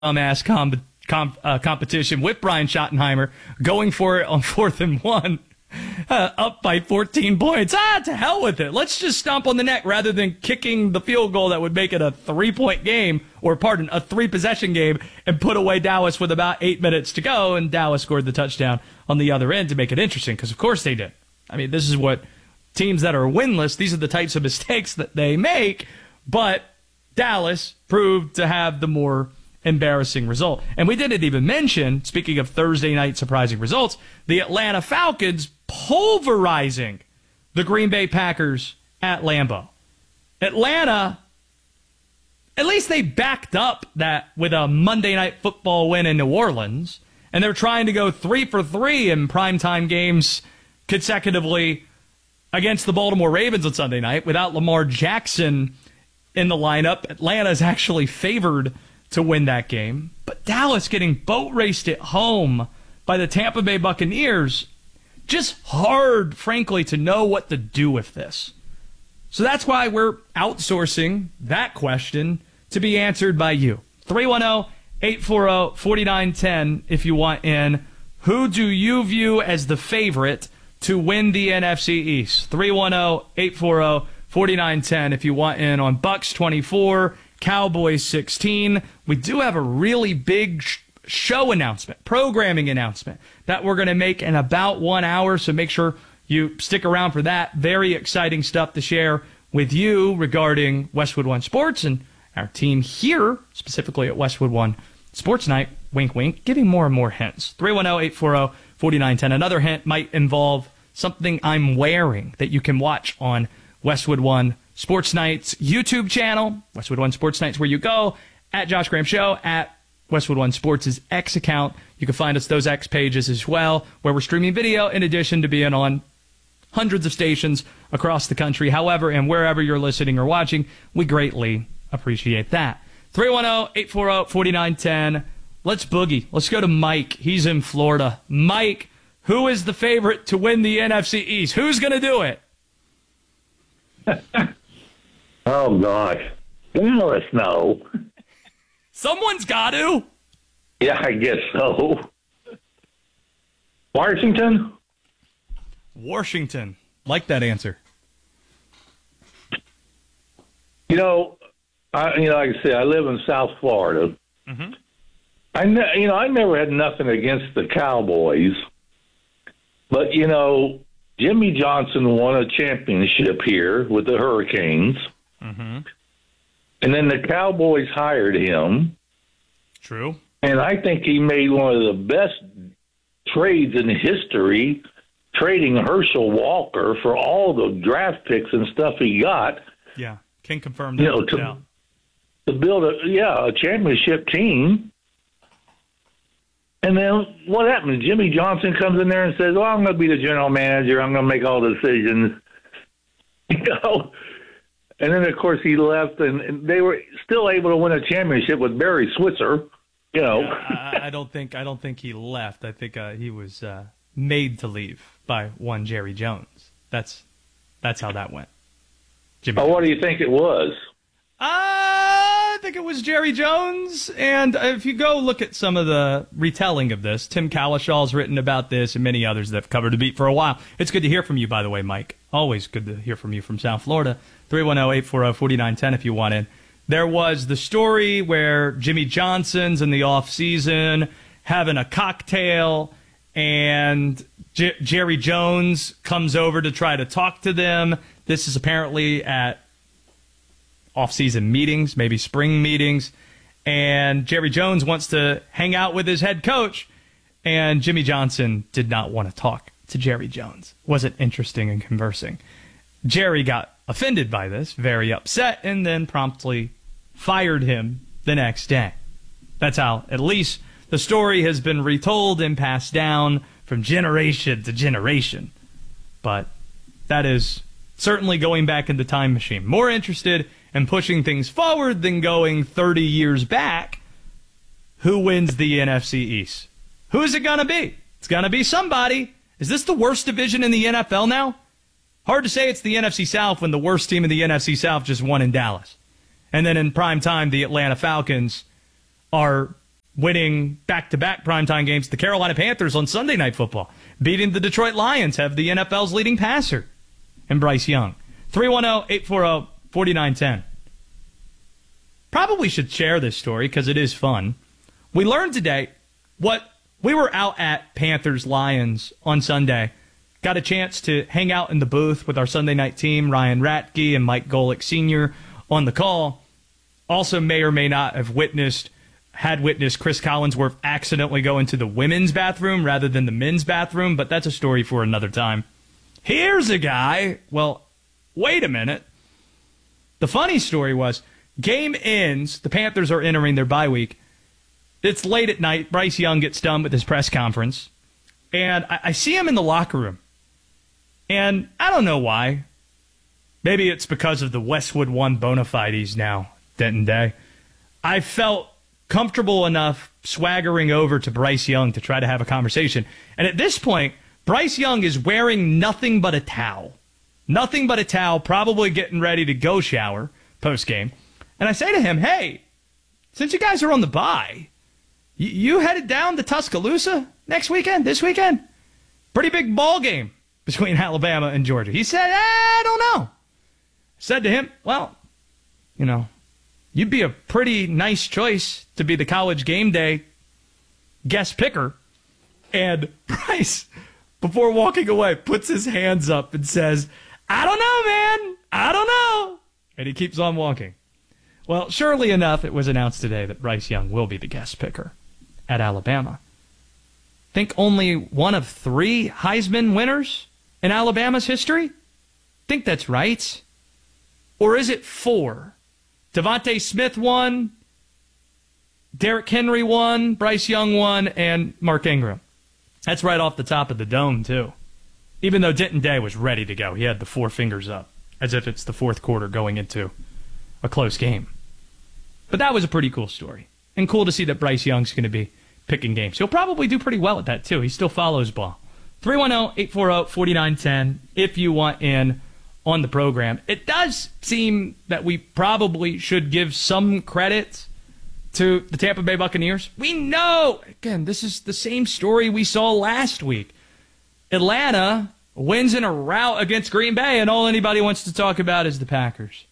dumbass competition with Brian Schottenheimer, going for it on 4th and 1, up by 14 points. To hell with it. Let's just stomp on the neck rather than kicking the field goal that would make it a 3-point game, or pardon, a 3-possession game, and put away Dallas with about 8 minutes to go, and Dallas scored the touchdown on the other end to make it interesting, because of course they did. I mean, this is what teams that are winless, these are the types of mistakes that they make, but Dallas proved to have the more embarrassing result. And we didn't even mention, speaking of Thursday night surprising results, the Atlanta Falcons pulverizing the Green Bay Packers at Lambeau. Atlanta, at least they backed up that with a Monday Night Football win in New Orleans, and they're trying to go 3 for 3 in primetime games consecutively against the Baltimore Ravens on Sunday night. Without Lamar Jackson in the lineup, Atlanta is actually favored to win that game. But Dallas getting boat raced at home by the Tampa Bay Buccaneers, just hard, frankly, to know what to do with this. So that's why we're outsourcing that question to be answered by you. 310-840-4910 if you want in. Who do you view as the favorite to win the NFC East? 310-840-4910 if you want in on Bucks 24, Cowboys 16. We do have a really big show announcement, programming announcement that we're going to make in about 1 hour, so make sure you stick around for that. Very exciting stuff to share with you regarding Westwood One Sports and our team here, specifically at Westwood One Sports Night. Wink, wink, giving more and more hints. 310-840-4910. Another hint might involve something I'm wearing that you can watch on Westwood One Sports Night's YouTube channel. Westwood One Sports Night's where you go. At Josh Graham Show, at Westwood One Sports' X account. You can find us those X pages as well, where we're streaming video in addition to being on hundreds of stations across the country. However, and wherever you're listening or watching, we greatly appreciate that. 310-840-4910. Let's boogie. Let's go to Mike. He's in Florida. Mike, who is the favorite to win the NFC East? Who's going to do it? Oh, gosh. Dallas, no. Someone's got to. Yeah, I guess so. Washington? Washington. Like that answer. Like I said, I live in South Florida. Mm-hmm. I never had nothing against the Cowboys, but Jimmy Johnson won a championship here with the Hurricanes, mm-hmm. and then the Cowboys hired him. True. And I think he made one of the best trades in history, trading Herschel Walker for all the draft picks and stuff he got. Yeah, can confirm that. To build a championship team. And then what happened? Jimmy Johnson comes in there and says, well, I'm going to be the general manager. I'm going to make all the decisions. And then, of course, he left, and they were still able to win a championship with Barry Switzer. Yeah, I don't think he left. I think he was made to leave by one Jerry Jones. That's how that went. Jimmy. Oh, what do you think it was? I think it was Jerry Jones. And if you go look at some of the retelling of this, Tim Cowlishaw's written about this and many others that have covered the beat for a while. It's good to hear from you, by the way, Mike. Always good to hear from you from South Florida. 310-840-4910 if you want in. There was the story where Jimmy Johnson's in the offseason having a cocktail, and Jerry Jones comes over to try to talk to them. This is apparently at off-season meetings, maybe spring meetings, and Jerry Jones wants to hang out with his head coach, and Jimmy Johnson did not want to talk to Jerry Jones. Wasn't interesting in conversing. Jerry got offended by this, very upset, and then promptly fired him the next day. That's how, at least, the story has been retold and passed down from generation to generation. But that is certainly going back in the time machine. More interested in pushing things forward than going 30 years back. Who wins the NFC East? Who is it going to be? It's going to be somebody. Is this the worst division in the NFL now? Hard to say it's the NFC South when the worst team in the NFC South just won in Dallas. And then in prime time, the Atlanta Falcons are winning back-to-back primetime games. The Carolina Panthers on Sunday Night Football, beating the Detroit Lions, have the NFL's leading passer in Bryce Young. 310-840-4910. Probably should share this story because it is fun. We learned today we were out at Panthers-Lions on Sunday. Got a chance to hang out in the booth with our Sunday night team, Ryan Ratke and Mike Golick Sr. on the call. Also may or may not have witnessed Chris Collinsworth accidentally go into the women's bathroom rather than the men's bathroom, but that's a story for another time. Here's a guy. Well, wait a minute. The funny story was, game ends, the Panthers are entering their bye week. It's late at night. Bryce Young gets done with his press conference, and I see him in the locker room. And I don't know why. Maybe it's because of the Westwood One bona fides now, Denton Day. I felt comfortable enough swaggering over to Bryce Young to try to have a conversation. And at this point, Bryce Young is wearing nothing but a towel. Nothing but a towel, probably getting ready to go shower post-game. And I say to him, hey, since you guys are on the bye, you headed down to Tuscaloosa this weekend? Pretty big ball game between Alabama and Georgia. He said, I don't know. I said to him, well, you'd be a pretty nice choice to be the College Game Day guest picker. And Bryce, before walking away, puts his hands up and says, I don't know, man. I don't know. And he keeps on walking. Well, surely enough, it was announced today that Bryce Young will be the guest picker at Alabama. Think only one of 3 Heisman winners in Alabama's history? Think that's right. Or is it 4? Devontae Smith won, Derrick Henry won, Bryce Young won, and Mark Ingram. That's right off the top of the dome, too. Even though Denton Day was ready to go. He had the 4 fingers up, as if it's the fourth quarter going into a close game. But that was a pretty cool story. And cool to see that Bryce Young's going to be picking games. He'll probably do pretty well at that, too. He still follows ball. 310-840-4910 if you want in on the program. It does seem that we probably should give some credit to the Tampa Bay Buccaneers. We know, again, this is the same story we saw last week. Atlanta wins in a rout against Green Bay, and all anybody wants to talk about is the Packers.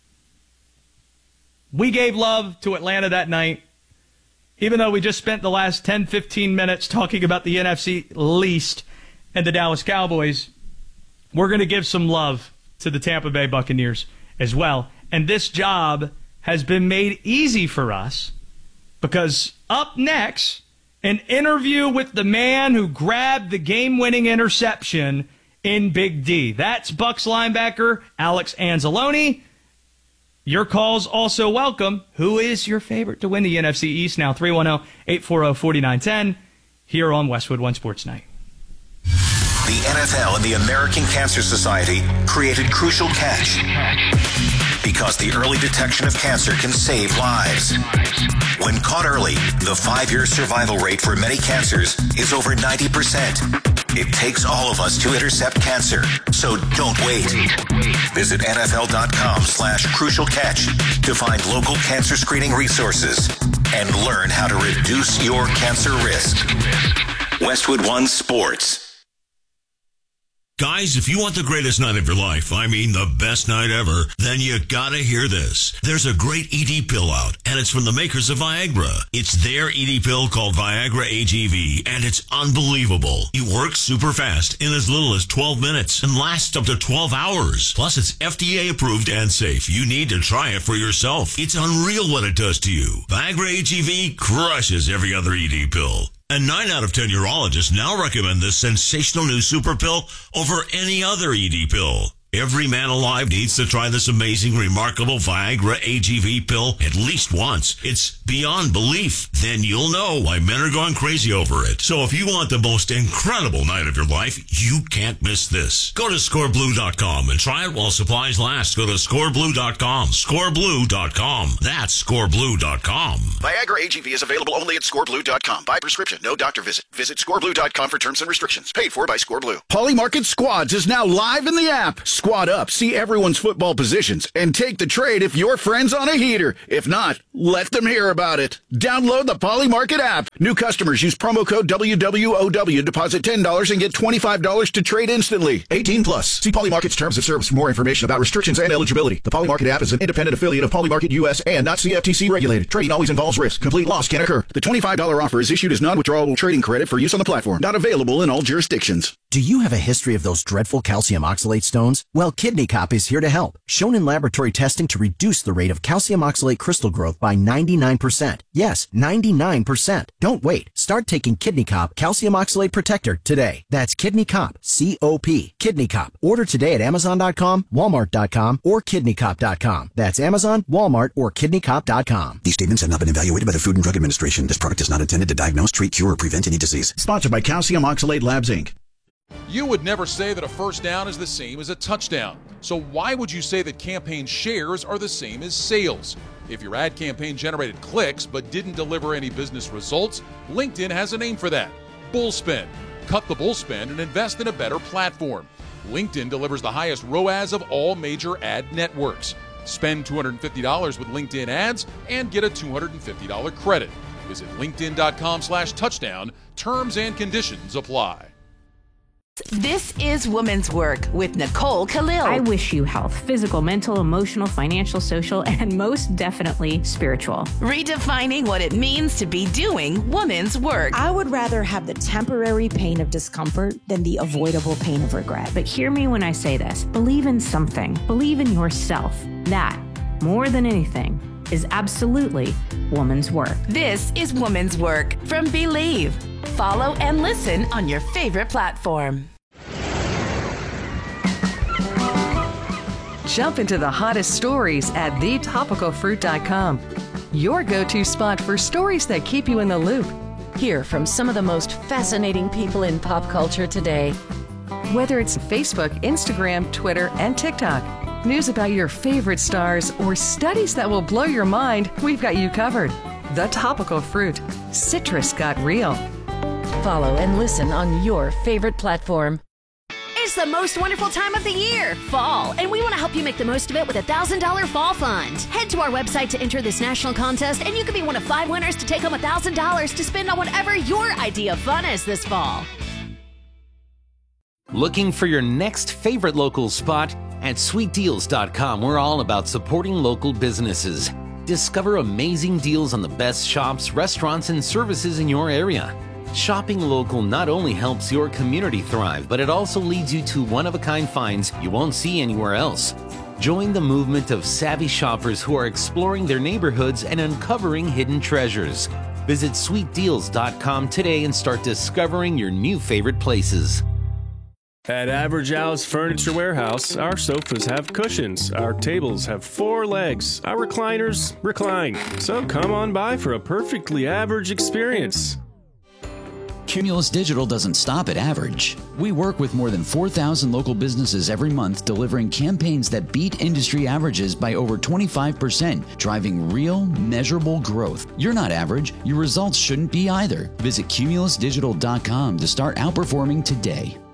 We gave love to Atlanta that night, even though we just spent the last 10, 15 minutes talking about the NFC least and the Dallas Cowboys. We're going to give some love to the Tampa Bay Buccaneers as well. And this job has been made easy for us because up next, an interview with the man who grabbed the game-winning interception in Big D. That's Bucs linebacker Alex Anzalone. Your call's also welcome. Who is your favorite to win the NFC East now? 310-840-4910 here on Westwood One Sports Night. The NFL and the American Cancer Society created Crucial Catch because the early detection of cancer can save lives. When caught early, the 5-year survival rate for many cancers is over 90%. It takes all of us to intercept cancer, so don't wait. Visit NFL.com/Crucial Catch to find local cancer screening resources and learn how to reduce your cancer risk. Westwood One Sports. Guys, if you want the greatest night of your life, I mean the best night ever, then you gotta hear this. There's a great ED pill out, and it's from the makers of Viagra. It's their ED pill called Viagra AGV, and it's unbelievable. It works super fast in as little as 12 minutes and lasts up to 12 hours. Plus, it's FDA approved and safe. You need to try it for yourself. It's unreal what it does to you. Viagra AGV crushes every other ED pill. And 9 out of 10 urologists now recommend this sensational new super pill over any other ED pill. Every man alive needs to try this amazing, remarkable Viagra AGV pill at least once. It's beyond belief. Then you'll know why men are going crazy over it. So if you want the most incredible night of your life, you can't miss this. Go to scoreblue.com and try it while supplies last. Go to scoreblue.com. Scoreblue.com. That's scoreblue.com. Viagra AGV is available only at scoreblue.com. By prescription, no doctor visit. Visit scoreblue.com for terms and restrictions. Paid for by Scoreblue. Polymarket Squads is now live in the app. Squad up, see everyone's football positions, and take the trade if your friend's on a heater. If not, let them hear about it. Download the Poly Market app. New customers use promo code WWOW, deposit $10 and get $25 to trade instantly. 18 plus. See Poly Market's terms of service for more information about restrictions and eligibility. The Poly Market app is an independent affiliate of Poly Market US and not CFTC regulated. Trading always involves risk. Complete loss can occur. The $25 offer is issued as non-withdrawable trading credit for use on the platform. Not available in all jurisdictions. Do you have a history of those dreadful calcium oxalate stones? Well, Kidney Cop is here to help. Shown in laboratory testing to reduce the rate of calcium oxalate crystal growth by 99%. Yes, 99%. Don't wait. Start taking Kidney Cop Calcium Oxalate Protector today. That's Kidney Cop, C-O-P, Kidney Cop. Order today at Amazon.com, Walmart.com, or KidneyCop.com. That's Amazon, Walmart, or KidneyCop.com. These statements have not been evaluated by the Food and Drug Administration. This product is not intended to diagnose, treat, cure, or prevent any disease. Sponsored by Calcium Oxalate Labs, Inc. You would never say that a first down is the same as a touchdown. So why would you say that campaign shares are the same as sales? If your ad campaign generated clicks but didn't deliver any business results, LinkedIn has a name for that: bullspend. Cut the bullspend and invest in a better platform. LinkedIn delivers the highest ROAS of all major ad networks. Spend $250 with LinkedIn ads and get a $250 credit. Visit linkedin.com/touchdown. Terms and conditions apply. This is Women's Work with Nicole Khalil. I wish you health, physical, mental, emotional, financial, social, and most definitely spiritual. Redefining what it means to be doing women's work. I would rather have the temporary pain of discomfort than the avoidable pain of regret. But hear me when I say this. Believe in something. Believe in yourself. That, more than anything, is absolutely woman's work. This is Woman's Work from Believe. Follow and listen on your favorite platform. Jump into the hottest stories at thetopicalfruit.com. Your go-to spot for stories that keep you in the loop. Hear from some of the most fascinating people in pop culture today. Whether it's Facebook, Instagram, Twitter, and TikTok, news about your favorite stars, or studies that will blow your mind, we've got you covered. The Topical Fruit. Citrus got real. Follow and listen on your favorite platform. It's the most wonderful time of the year, fall, and we want to help you make the most of it with a $1,000 fall fund. Head to our website to enter this national contest, and you could be one of 5 winners to take home $1,000 to spend on whatever your idea of fun is this fall. Looking for your next favorite local spot? At sweetdeals.com, we're all about supporting local businesses. Discover amazing deals on the best shops, restaurants, and services in your area. Shopping local not only helps your community thrive, but it also leads you to one-of-a-kind finds you won't see anywhere else. Join the movement of savvy shoppers who are exploring their neighborhoods and uncovering hidden treasures. Visit sweetdeals.com today and start discovering your new favorite places. At Average Al's Furniture Warehouse, our sofas have cushions, our tables have 4 legs, our recliners recline. So come on by for a perfectly average experience. Cumulus Digital doesn't stop at average. We work with more than 4,000 local businesses every month, delivering campaigns that beat industry averages by over 25%, driving real, measurable growth. You're not average. Your results shouldn't be either. Visit cumulusdigital.com to start outperforming today.